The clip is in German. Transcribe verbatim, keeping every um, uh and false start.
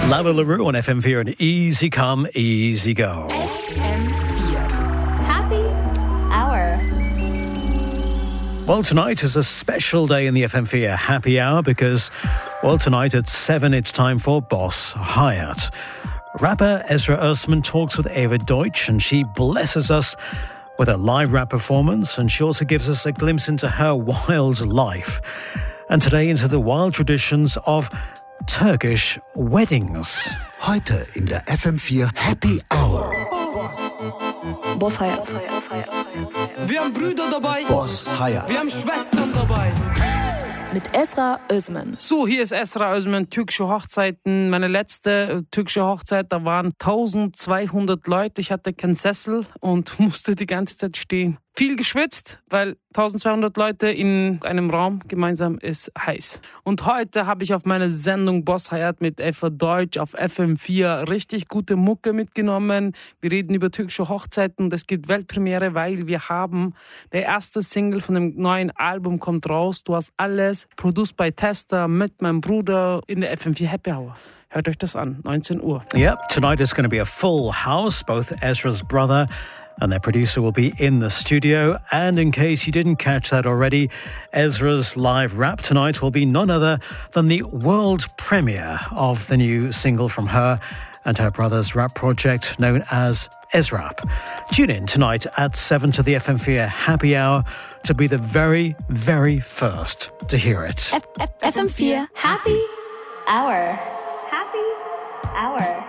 Lava LaRue on F M vier and Easy Come, Easy Go. F M vier. Happy Hour. Well, tonight is a special day in the F M vier Happy Hour because, well, tonight at seven it's time for Boss Hyatt. Rapper Ezra Erzman talks with Ava Deutsch and she blesses us with a live rap performance, and she also gives us a glimpse into her wild life. And today into the wild traditions of Turkish weddings. Heute in der F M vier Happy Hour. Boss Hyatt. Wir haben Brüder dabei. Boss Hyatt. Wir haben Schwestern dabei. Mit Ezra Özmen. So, hier ist Ezra Özmen, türkische Hochzeiten. Meine letzte türkische Hochzeit, da waren zwölfhundert Leute. Ich hatte keinen Sessel und musste die ganze Zeit stehen. Viel geschwitzt, weil zwölfhundert Leute in einem Raum gemeinsam ist heiß. Und heute habe ich auf meine Sendung Boss Hyatt mit Ava Deutsch auf F M vier richtig gute Mucke mitgenommen. Wir reden über türkische Hochzeiten und es gibt Weltpremiere, weil wir haben der erste Single von dem neuen Album kommt raus. Du hast alles, produced by Testa mit meinem Bruder in der F M vier Happy Hour. Hört euch das an, neunzehn Uhr. Yep, tonight is going to be a full house. Both Ezra's brother and their producer will be in the studio. And in case you didn't catch that already, Ezra's live rap tonight will be none other than the world premiere of the new single from her and her brother's rap project known as Ezrap. Tune in tonight at seven to the F M vier Happy Hour to be the very, very first to hear it. F M vier Happy Hour. Happy Hour.